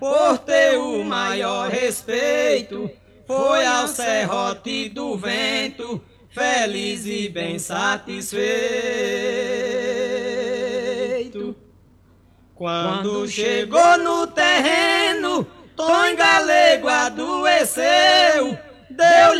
por ter o maior respeito, foi ao serrote do vento, feliz e bem satisfeito. Quando chegou no terreno, Tom Galego adoeceu, deu-lhe